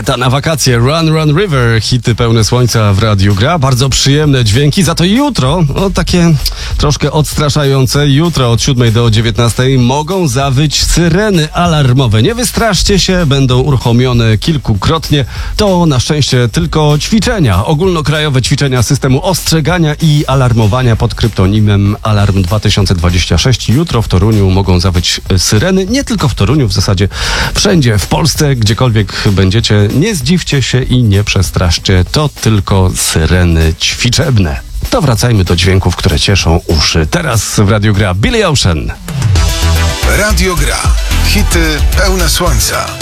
Dieta na wakacje, Run Run River, hity pełne słońca w Radiu Gra, bardzo przyjemne dźwięki, za to jutro, takie troszkę odstraszające, jutro od 7 do 19 mogą zawyć syreny alarmowe. Nie wystraszcie się, będą uruchomione kilkukrotnie, to na szczęście tylko ćwiczenia, ogólnokrajowe ćwiczenia systemu ostrzegania i alarmowania pod kryptonimem Alarm 2026. Jutro w Toruniu mogą zawyć syreny, nie tylko w Toruniu, w zasadzie wszędzie w Polsce, gdziekolwiek będziecie, nie zdziwcie się i nie przestraszcie, to tylko syreny ćwiczebne. To wracajmy do dźwięków, które cieszą uszy. Teraz w Radiu Gra Billy Ocean. Radio Gra. Hity pełne słońca.